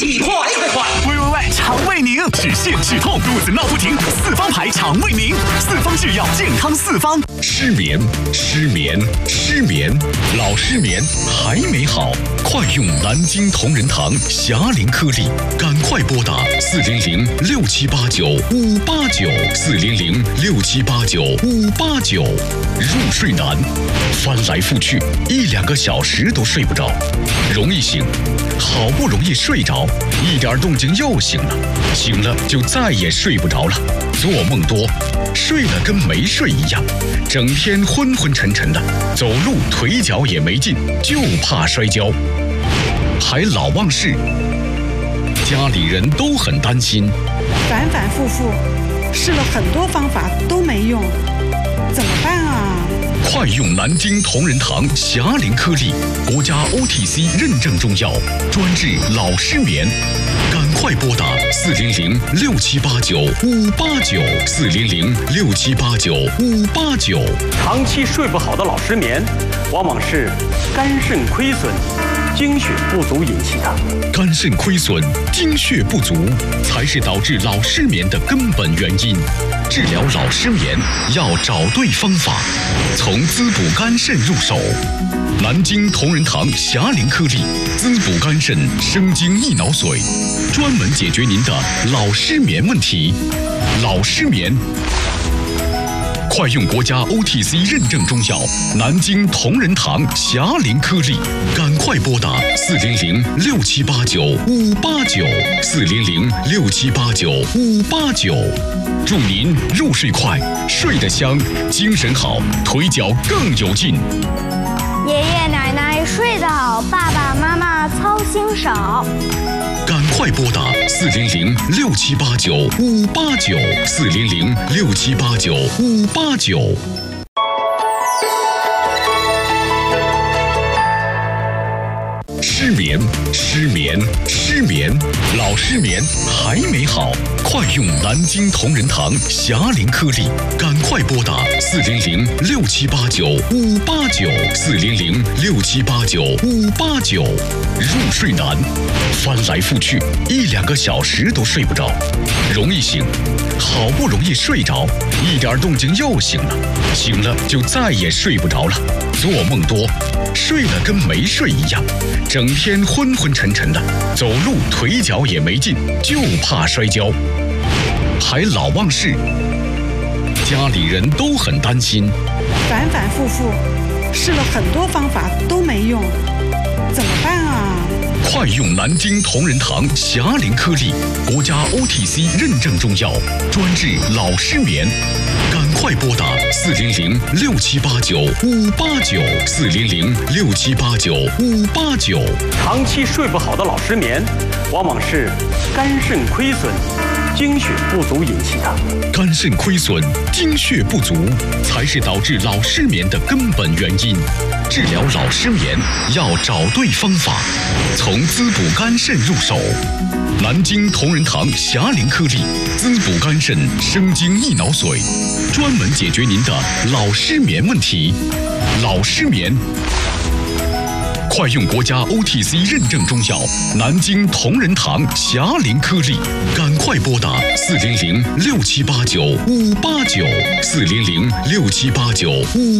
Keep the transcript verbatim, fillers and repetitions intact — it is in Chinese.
你快快快！ 喂喂喂，肠胃宁，止泻止痛，肚子闹不停，四方牌肠胃宁，四方制药，健康四方。 失眠，失眠，失眠，老失眠还没好，快用南京同仁堂霞灵颗粒，赶快拨打四零零六七八九五八九四零零六七八九五八九。入睡难，翻来覆去一两个小时都睡不着，容易醒，好不容易睡着，一点动静又醒了，醒了就再也睡不着了，做梦多，睡了跟没睡一样，整天昏昏沉沉的，走路腿脚也没劲，就怕摔跤，还老忘事，家里人都很担心， 反反复复试了很多方法都没用，怎么办啊？ 快用南京同仁堂霞灵颗粒，国家 O T C 认证中药，专治老失眠。赶快拨打四零零六七八九五八九四零零六七八九五八九。 长期睡不好的老失眠，往往是肝肾亏损、精血不足引起的。 肝肾亏损、精血不足，才是导致老失眠的根本原因。治疗老失眠要找对方法，从滋补肝肾入手。南京同仁堂霞灵颗粒，滋补肝肾、生津益脑髓，专门解决您的老失眠问题。老失眠，快用国家 O T C 认证中药南京同仁堂霞灵颗粒，赶快拨打四零零六七八九五八九四零零六七八九五八九。祝您入睡快，睡得香，精神好，腿脚更有劲。 爷爷奶奶睡得好，爸爸妈妈操心少。 赶快拨打四零零六七八九五八九四零零六七八九五八九。失眠，失眠，失眠，老失眠还没好，快用南京同仁堂霞灵颗粒，赶快拨打四零零六七八九五八九四零零六七八九五八九。入睡难，翻来覆去一两个小时都睡不着，容易醒，好不容易睡着，一点动静又醒了，醒了就再也睡不着了，做梦多，睡了跟没睡一样，整天昏昏沉沉的，走路腿脚也没劲，就怕摔跤，还老忘事，家里人都很担心， 反反复复试了很多方法都没用，怎么办啊？ 快用南京同仁堂霞灵颗粒，国家 O T C 认证中药，专治老失眠。赶快拨打四零零六七八九五八九四零零六七八九五八九。 长期睡不好的老失眠，往往是肝肾亏损、精血不足引起的。 肝肾亏损、精血不足，才是导致老失眠的根本原因。治疗老失眠要找对方法，从滋补肝肾入手。南京同仁堂霞灵颗粒，滋补肝肾、生津益脑髓，专门解决您的老失眠问题。老失眠，快用国家 O T C 认证中药南京同仁堂霞灵颗粒，赶快拨打四零零六七八九五八九四零零六七八九五。